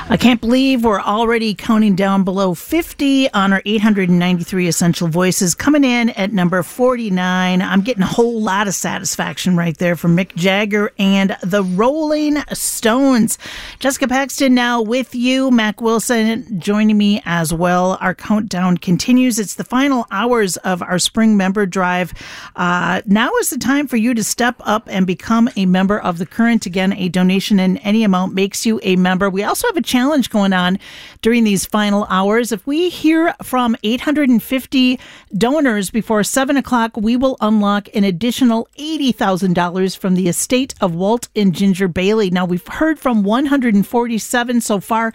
I can't believe we're already counting down below 50 on our 893 Essential Voices, coming in at number 49. I'm getting a whole lot of satisfaction right there from Mick Jagger and the Rolling Stones. Jessica Paxton now with you. Mac Wilson joining me as well. Our countdown continues. It's the final hours of our spring member drive. Now is the time for you to step up and become a member of The Current. Again, a donation in any amount makes you a member. We also have a challenge going on during these final hours. If we hear from 850 donors before 7 o'clock, we will unlock an additional $80,000 from the estate of Walt and Ginger Bailey. Now, we've heard from 147 so far,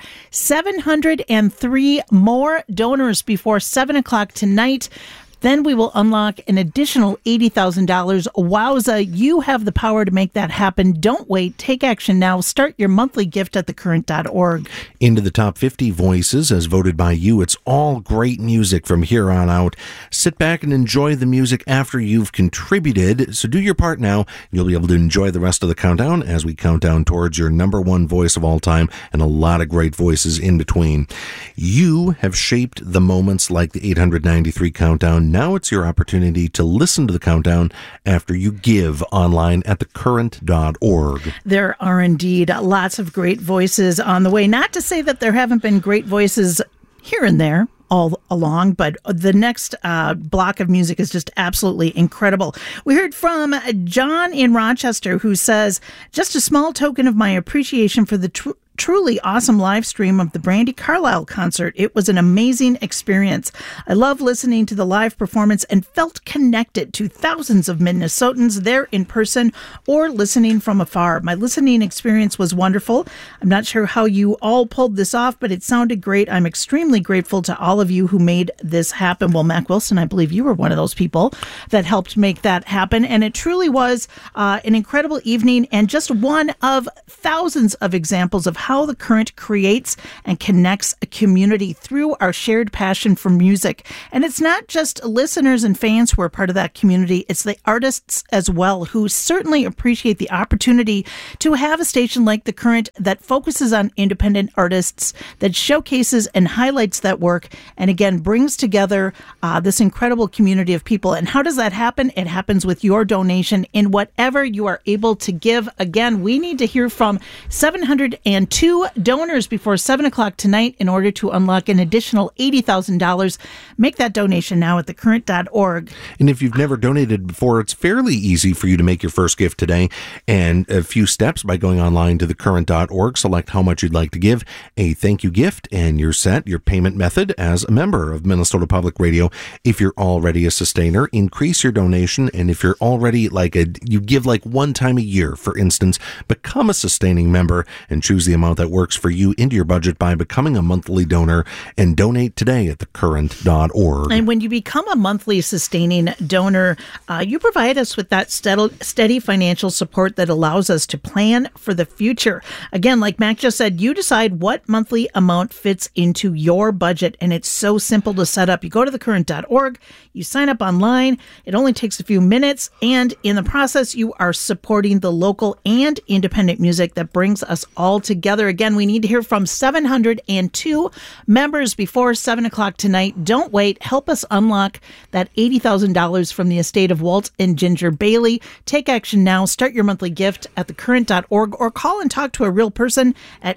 703 more donors before 7 o'clock tonight. Then we will unlock an additional $80,000. Wowza, you have the power to make that happen. Don't wait. Take action now. Start your monthly gift at thecurrent.org. Into the top 50 voices as voted by you. It's all great music from here on out. Sit back and enjoy the music after you've contributed. So do your part now. You'll be able to enjoy the rest of the countdown as we count down towards your number one voice of all time and a lot of great voices in between. You have shaped the moments like the 893 countdown. Now it's your opportunity to listen to the countdown after you give online at thecurrent.org. There are indeed lots of great voices on the way. Not to say that there haven't been great voices here and there all along, but the next block of music is just absolutely incredible. We heard from John in Rochester, who says, just a small token of my appreciation for the truly awesome live stream of the Brandi Carlile concert. It was an amazing experience. I love listening to the live performance and felt connected to thousands of Minnesotans there in person or listening from afar. My listening experience was wonderful. I'm not sure how you all pulled this off, but it sounded great. I'm extremely grateful to all of you who made this happen. Well, Mac Wilson, I believe you were one of those people that helped make that happen. And it truly was an incredible evening and just one of thousands of examples of how the Current creates and connects a community through our shared passion for music. And it's not just listeners and fans who are part of that community, it's the artists as well, who certainly appreciate the opportunity to have a station like The Current that focuses on independent artists, that showcases and highlights that work, and again, brings together this incredible community of people. And how does that happen? It happens with your donation in whatever you are able to give. Again, we need to hear from 702 donors before 7 o'clock tonight in order to unlock an additional $80,000. Make that donation now at thecurrent.org. And if you've never donated before, it's fairly easy for you to make your first gift today. And a few steps by going online to thecurrent.org, select how much you'd like to give, a thank you gift, and you're set. Your payment method as a member of Minnesota Public Radio. If you're already a sustainer, increase your donation. And if you're already you give like one time a year, for instance, become a sustaining member and choose the amount that works for you into your budget by becoming a monthly donor, and donate today at thecurrent.org. And when you become a monthly sustaining donor, you provide us with that steady financial support that allows us to plan for the future. Again, like Mac just said, you decide what monthly amount fits into your budget, and it's so simple to set up. You go to thecurrent.org, you sign up online, it only takes a few minutes, and in the process, you are supporting the local and independent music that brings us all together. Again, we need to hear from 702 members before 7 o'clock tonight. Don't wait. Help us unlock that $80,000 from the estate of Walt and Ginger Bailey. Take action now. Start your monthly gift at thecurrent.org or call and talk to a real person at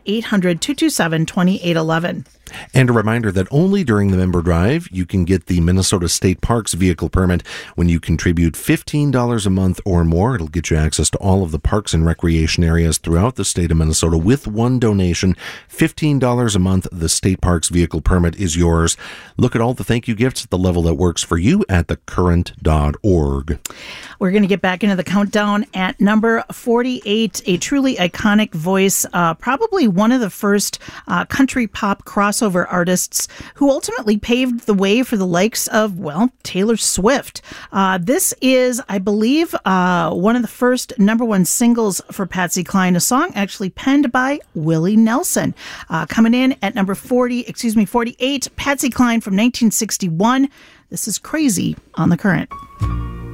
800-227-2811. And a reminder that only during the member drive, you can get the Minnesota State Parks vehicle permit. When you contribute $15 a month or more, it'll get you access to all of the parks and recreation areas throughout the state of Minnesota with one donation. $15 a month, the State Parks vehicle permit is yours. Look at all the thank you gifts at the level that works for you at thecurrent.org. We're going to get back into the countdown at number 48, a truly iconic voice, probably one of the first country pop crossover artists who ultimately paved the way for the likes of, well, Taylor Swift. This is, I believe, one of the first number one singles for Patsy Cline, a song actually penned by Willie Nelson. Coming in at number 48, Patsy Cline from 1961. This is Crazy on The Current.